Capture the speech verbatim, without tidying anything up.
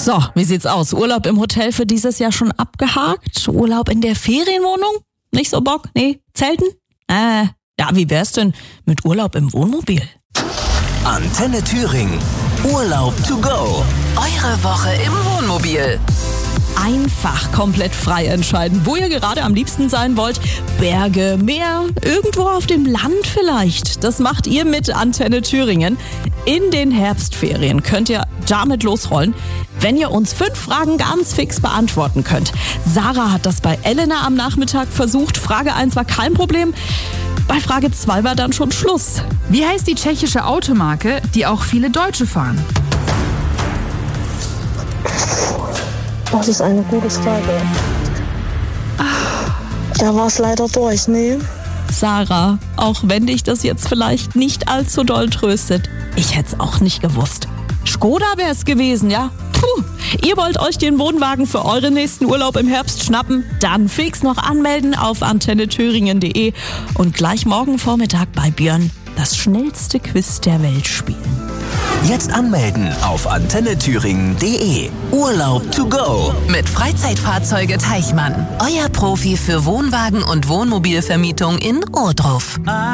So, wie sieht's aus? Urlaub im Hotel für dieses Jahr schon abgehakt? Urlaub in der Ferienwohnung? Nicht so Bock? Nee, Zelten? Äh, ja, wie wär's denn mit Urlaub im Wohnmobil? Antenne Thüringen. Urlaub to go. Eure Woche im Wohnmobil. Einfach komplett frei entscheiden, wo ihr gerade am liebsten sein wollt. Berge, Meer, irgendwo auf dem Land vielleicht. Das macht ihr mit Antenne Thüringen. In den Herbstferien könnt ihr damit losrollen, wenn ihr uns fünf Fragen ganz fix beantworten könnt. Sarah hat das bei Elena am Nachmittag versucht. Frage eins war kein Problem. Bei Frage zwei war dann schon Schluss. Wie heißt die tschechische Automarke, die auch viele Deutsche fahren? Das ist eine gute Frage. Da war es leider durch, ne? Sarah, auch wenn dich das jetzt vielleicht nicht allzu doll tröstet, ich hätte es auch nicht gewusst. Skoda wäre es gewesen, ja? Puh. Ihr wollt euch den Wohnwagen für euren nächsten Urlaub im Herbst schnappen? Dann fix noch anmelden auf antenne thüringen punkt de und gleich morgen Vormittag bei Björn das schnellste Quiz der Welt spielen. Jetzt anmelden auf antenne thüringen punkt de. Urlaub to go. Mit Freizeitfahrzeuge Teichmann. Euer Profi für Wohnwagen und Wohnmobilvermietung in Ohrdruf.